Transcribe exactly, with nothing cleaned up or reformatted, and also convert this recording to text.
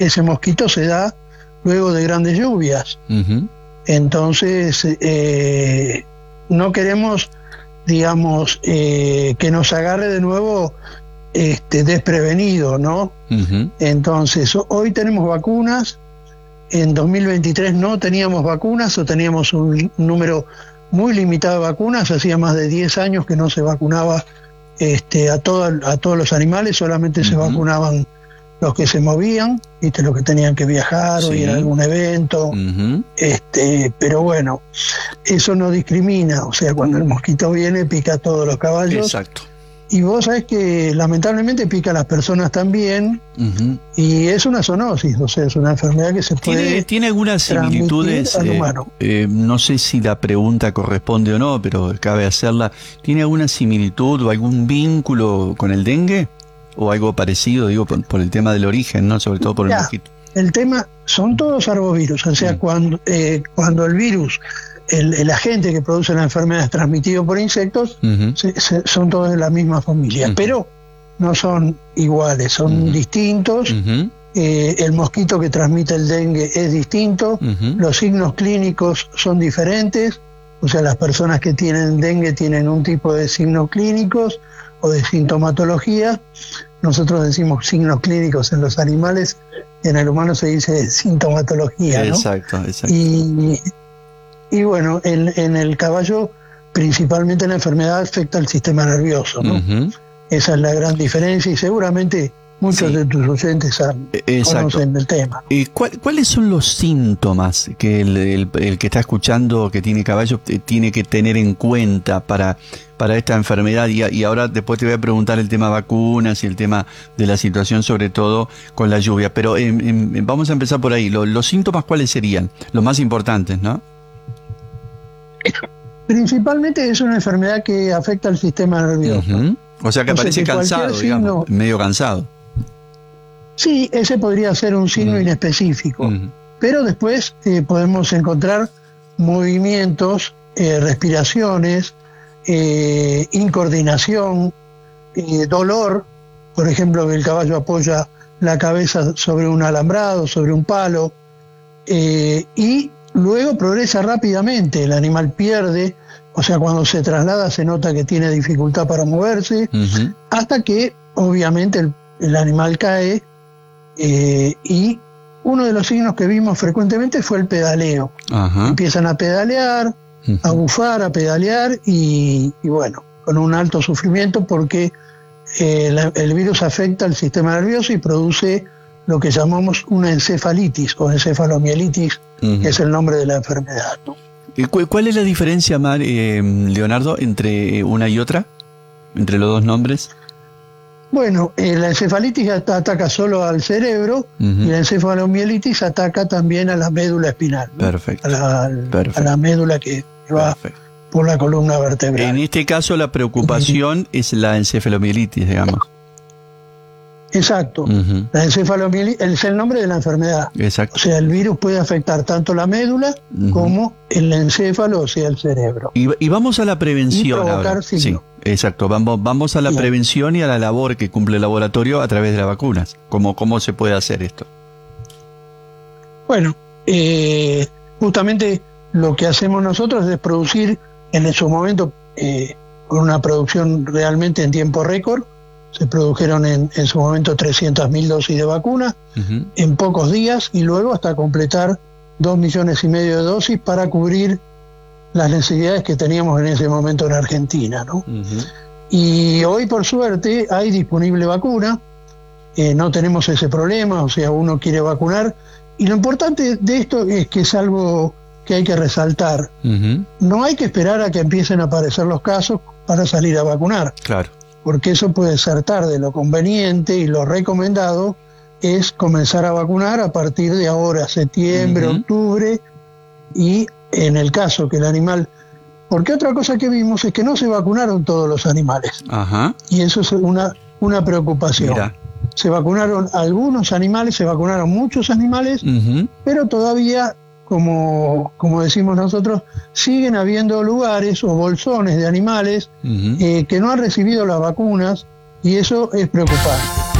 ese mosquito se da luego de grandes lluvias. Uh-huh. Entonces, eh, no queremos, digamos, eh, que nos agarre de nuevo este, desprevenido, ¿no? Uh-huh. Entonces, hoy tenemos vacunas. En dos mil veintitrés no teníamos vacunas, o teníamos un número muy limitado de vacunas. Hacía más de diez años que no se vacunaba este, a, todo, a todos los animales, solamente uh-huh. se vacunaban los que se movían, ¿viste? Los que tenían que viajar, sí, o ir a algún evento. Uh-huh. este, pero bueno, eso no discrimina, o sea, cuando el mosquito viene pica a todos los caballos. Exacto. Y vos sabés que lamentablemente pica a las personas también, uh-huh. y es una zoonosis, o sea, es una enfermedad que se puede ¿Tiene, ¿tiene algunas similitudes? Al humano. Eh, eh, no sé si la pregunta corresponde o no, pero cabe hacerla. ¿Tiene alguna similitud o algún vínculo con el dengue? ¿O algo parecido, digo, por, por el tema del origen, ¿no? Sobre todo por el ya, mosquito. El tema, son todos arbovirus, o sea, uh-huh. cuando, eh, cuando el virus... El, el agente que produce la enfermedad es transmitido por insectos, uh-huh. se, se, son todos de la misma familia, uh-huh. pero no son iguales, son uh-huh. distintos. Uh-huh. Eh, el mosquito que transmite el dengue es distinto, uh-huh. los signos clínicos son diferentes, o sea, las personas que tienen dengue tienen un tipo de signos clínicos o de sintomatología. Nosotros decimos signos clínicos en los animales, en el humano se dice sintomatología, ¿no? Exacto, exacto. Y, Y bueno, en, en el caballo, principalmente la enfermedad afecta al sistema nervioso, ¿no? Uh-huh. Esa es la gran diferencia, y seguramente muchos sí. de tus oyentes saben, conocen el tema. ¿Y cuál, cuáles son los síntomas que el, el, el que está escuchando, que tiene caballo, tiene que tener en cuenta para, para esta enfermedad? Y, y ahora después te voy a preguntar el tema vacunas y el tema de la situación, sobre todo con la lluvia. Pero eh, eh, vamos a empezar por ahí. Los, los síntomas, ¿cuáles serían? Los más importantes, ¿no? Principalmente es una enfermedad que afecta al sistema nervioso. Uh-huh. O sea que o aparece sea que cansado, digamos, signo, medio cansado. Sí, ese podría ser un signo uh-huh. inespecífico. Uh-huh. Pero después eh, podemos encontrar movimientos, eh, respiraciones, eh, incoordinación, eh, dolor. Por ejemplo, que el caballo apoya la cabeza sobre un alambrado, sobre un palo, eh, y luego progresa rápidamente, el animal pierde, o sea, cuando se traslada se nota que tiene dificultad para moverse, uh-huh. hasta que obviamente el, el animal cae, eh, y uno de los signos que vimos frecuentemente fue el pedaleo. Uh-huh. Empiezan a pedalear, uh-huh. a bufar, a pedalear, y, y bueno, con un alto sufrimiento porque eh, la, el virus afecta al sistema nervioso y produce lo que llamamos una encefalitis o encefalomielitis, uh-huh. que es el nombre de la enfermedad, ¿no? ¿Cuál es la diferencia, Mar, eh, Leonardo, entre una y otra? ¿Entre los dos nombres? Bueno, eh, la encefalitis ataca solo al cerebro, uh-huh. y la encefalomielitis ataca también a la médula espinal, ¿no? Perfecto. A la, Perfecto. a la médula que va Perfecto. por la columna vertebral. En este caso la preocupación uh-huh. es la encefalomielitis, digamos. Exacto. Uh-huh. La encefalomielitis es el nombre de la enfermedad. Exacto. O sea, el virus puede afectar tanto la médula uh-huh. como el encéfalo, o sea, el cerebro. Y, y vamos a la prevención ahora. Sí, exacto. Vamos, vamos a la Bien. prevención y a la labor que cumple el laboratorio a través de las vacunas. ¿Cómo, cómo se puede hacer esto? Bueno, eh, justamente lo que hacemos nosotros es producir en su momento, eh, con una producción realmente en tiempo récord. Se produjeron en, en su momento trescientas mil dosis de vacuna uh-huh. en pocos días, y luego hasta completar dos millones y medio de dosis para cubrir las necesidades que teníamos en ese momento en Argentina, ¿no? Uh-huh. Y hoy, por suerte, hay disponible vacuna, eh, no tenemos ese problema, o sea, uno quiere vacunar, y lo importante de esto es que es algo que hay que resaltar. Uh-huh. No hay que esperar a que empiecen a aparecer los casos para salir a vacunar. Claro. Porque eso puede ser tarde. Lo conveniente y lo recomendado es comenzar a vacunar a partir de ahora, septiembre, uh-huh. octubre, y en el caso que el animal... Porque otra cosa que vimos es que no se vacunaron todos los animales. Uh-huh. Y eso es una, una preocupación. Mira. Se vacunaron algunos animales, se vacunaron muchos animales, uh-huh. pero todavía, como, como decimos nosotros, siguen habiendo lugares o bolsones de animales uh-huh. eh, que no han recibido las vacunas, y eso es preocupante.